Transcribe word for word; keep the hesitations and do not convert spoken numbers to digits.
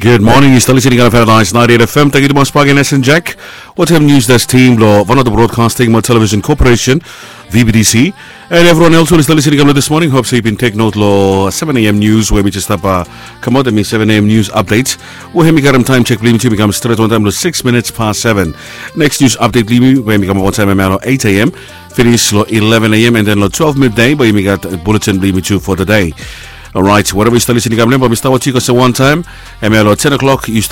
Good morning, you're still listening to Paradise ninety-eight F M. Thank you to Mas Pagi Nes and Jack. What time news does team law, one of the Broadcasting Television Corporation, V B D C, and everyone else who is still listening to this morning. Hope so you can take note law seven a.m. news where we just have uh, come out and me seven a.m. news updates. We have me got time check believe me to become straight on time to six minutes past seven. Next news update believe me where we come one time at eight a.m. Finish law eleven a.m. and then law twelve midday but we got a bulletin believe me too for today. Alright, whatever you still listening to, but we start with you one time and at ten o'clock you start